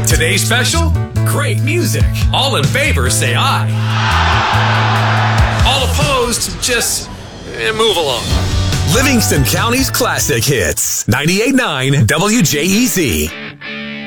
Today's special? Great music. All in favor, say aye. All opposed, just move along. Livingston County's classic hits. 98.9 WJEZ.